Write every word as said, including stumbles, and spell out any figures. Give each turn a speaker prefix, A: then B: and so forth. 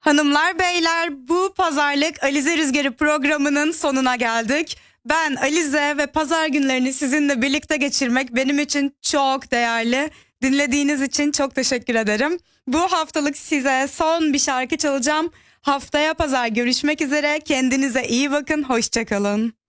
A: Hanımlar beyler, bu pazarlık Alize Rüzgarı programının sonuna geldik. Ben Alize ve pazar günlerini sizinle birlikte geçirmek benim için çok değerli. Dinlediğiniz için çok teşekkür ederim. Bu haftalık size son bir şarkı çalacağım. Haftaya pazar görüşmek üzere. Kendinize iyi bakın. Hoşça kalın.